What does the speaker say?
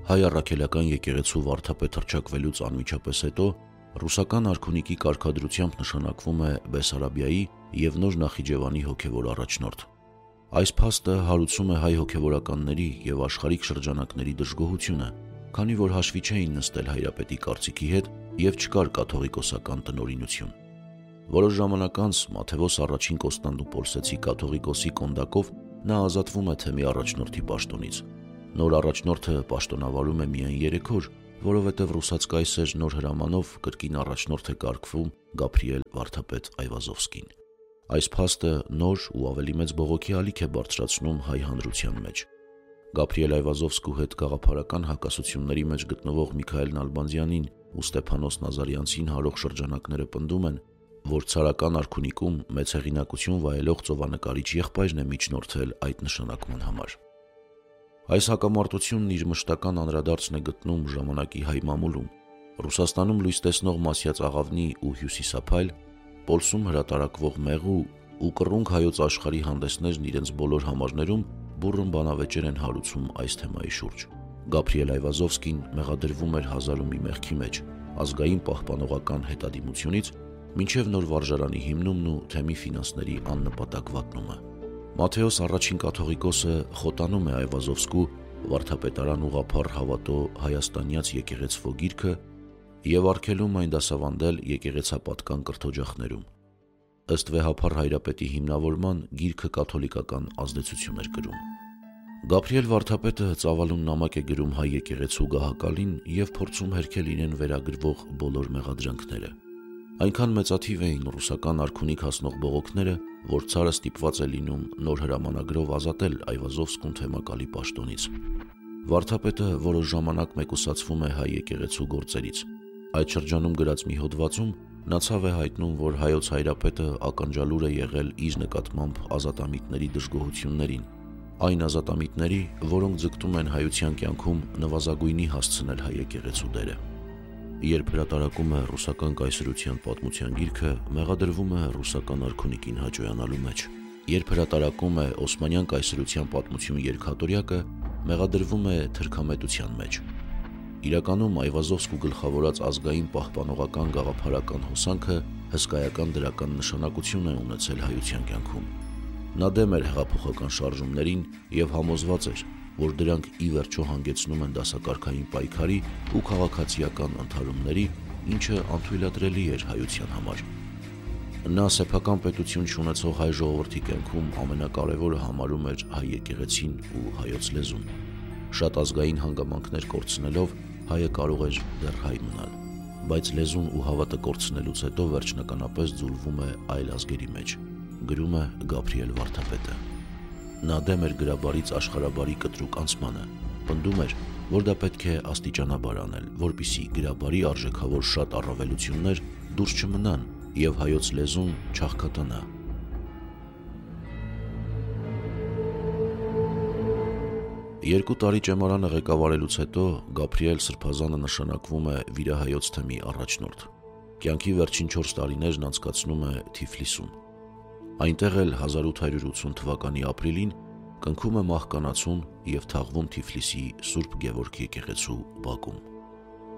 Հայ առաքելական եկեղեցու վարդապետ հռչակվելուց անմիջապես հետո ռուսական արքունիքի կարգադրությամբ նշանակվում է Բեսարաբիայի և Նոր Նախիջևանի հոգևոր առաջնորդ։ Այս փաստը հարուցում է հայ հոգևորականների և աշխարհիկ շրջանակների դժգոհությունը, քանի որ հաշվի չէին նստել հայրապետի կարծիքի հետ և չկար կաթողիկոսական տնօրինություն։ Որոշ ժամանակ անց Մաթեոս առաջին Կոստանդնուպոլսեցի կաթողիկոսի կոնդակով նա ազատվում է թեմի առաջնորդի պաշտոնից։ Նոր առաջնորդը պաշտոնավարում է միայն 3 օր, որովհետև ռուսաց կայսեր նոր հրամանով կրկին առաջնորդ է կարգվում Գաբրիել վարդապետ Այվազովսկին։ Այս փաստը նոր ու ավելի մեծ բողոքի ալիք է բարձրացնում հայ հանրության մեջ։ Գաբրիել Այվազովսկու հետ գաղափարական հակասությունների մեջ գտնվող Միքայել Նալբանդյանին ու Ստեփանոս Նազարյանցին հարող շրջանակները պնդում են, որ ցարական արքունիկում մեծ հեղինակություն վայելող ծովանկարիչ եղբայրն է միջնորդել այդ նշանակման համար։ Այս հակամարտությունն իր մշտական անդրադարձն է գտնում ժամանակի հայ մամուլում։ Ռուսաստանում լույս տեսնող Մասյաց աղավնի ու Հյուսիսափայլ, Պոլսում հրատարակվող Մեղու ու Կռունկ հայոց աշխարհի հանդեսներն իրենց բոլոր համարներում բուռն բանավեճեր են հարուցում այս թեմայի շուրջ։ Գաբրիել Այվազովսկին մեղադրվում էր 1001 մեղքի մեջ, ազգային պահպանողական հետադիմությունից մինչև նոր վարժարանի հիմնումն ու թեմի ֆինանսների աննպատակ վատնումը։ Մաթեոս առաջին կաթողիկոսը խոտանում է Այվազովսկու վարդապետարան ուղղափառ հավատո հայաստանյաց եկեղեցվո գիրքը և արգելում այն դասավանդել եկեղեցապատկան կրթօջախներում։ Ըստ վեհափառ հայրապետի հիմնավորման գիրքը կաթոլիկական ազդեցություն էր կրում։ Գաբրիել վարդապետը ծավալուն նամակ է գրում հայ եկեղեցու գահակալին և փորձում հերքել իրեն վերագրվող բոլոր մեղադրանքները։ Այնքան մեծաթիվ էին ռուսական արքունիք հասնող բողոքները, որ ցարը ստիպված է լինում նոր հրամանագրով ազատել Այվազովսկուն թեմակալի պաշտոնից։ Վարդապետը որոշ ժամանակ մեկուսացվում է հայ եկեղեցու գործերից։ Այդ շրջանում գրած մի հոդվածում նա ցավ է հայտնում, որ հայոց հայրապետը ականջալուր է եղել իր նկատմամբ ազատամիտների դժգոհություններին, այն ազատամիտների, որոնք ձգտում են հայության կյանքում նվազագույնի հասցնել հայ եկեղեցու դերը։ Երբ հրատարակում է ռուսական կայսրության պատմության գիրքը, մեղադրվում է ռուսական արքունիքին հաճոյանալու մեջ։ Երբ հրատարակում է Օսմանյան կայսրության պատմություն երգատորյակը, մեղադրվում է թրքամետության մեջ։ Իրականում Այվազովսկու գլխավորած ազգային պահպանողական գաղափարական հոսանքը հսկայական դրական նշանակություն է ունեցել հայության կյանքում։ Նա դեմ էր հեղափոխական շարժումներին և համոզված էր, որ դրանք ի վերջո հանգեցնում են դասակարգային պայքարի ու քաղաքացիական ընդհարումների, ինչը անթույլատրելի էր հայության համար։ Նա սեփական պետություն չունեցող հայ ժողովրդի կյանքում ամենակարևորը համարում էր հայ եկեղեցին ու հայոց լեզուն։ Շատ ազգային հանգամանքներ կորցնելով հայը կարող էր դեռ հայ մնալ, բայց լեզուն ու հավատը կորցնելուց հետո վերջնականապես ձուլվում է այլ ազգերի մեջ, գրում է Գաբրիել վարդապետը։ Նա դեմ էր գրաբարից աշխարհաբարի կտրուկ անցմանը, պնդում էր, որ դա պետք է աստիճանաբար անել, որպեսզի գրաբարի արժեքավոր շատ առավելություններ դուրս չմնան և հայոց լեզուն չաղքատանա։ Երկու տարի ճեմարանը ղեկավարելուց հետո Գաբրիել սրբազանը նշանակվում է վիրահայոց թեմի առաջնորդ։ Կյանքի վերջին 4 տարիներն անցկացնում է Թիֆլիսում։ Այնտեղ էլ 1880 թվականի ապրիլին կնքում է մահկանացուն և թաղվում Թիֆլիսի Սուրբ Գևորգ եկեղեցու բակում։